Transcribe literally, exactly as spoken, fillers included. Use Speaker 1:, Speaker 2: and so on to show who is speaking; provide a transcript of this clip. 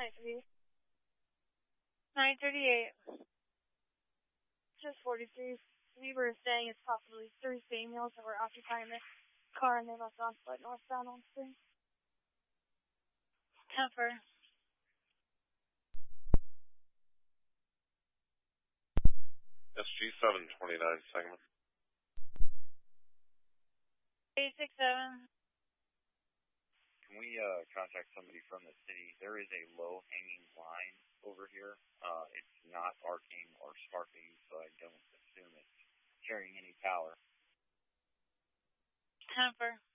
Speaker 1: nine thirty-eight. Just forty-three. We were saying it's possibly three females that were occupying the car and they left on foot northbound on Spring. Temper.
Speaker 2: S G seven twenty-nine segment.
Speaker 1: eight six seven.
Speaker 3: Can we uh, contact somebody from the city? There is a low-hanging line over here. Uh, it's not arcing or sparking, so I don't assume it's carrying any power.
Speaker 1: Temper.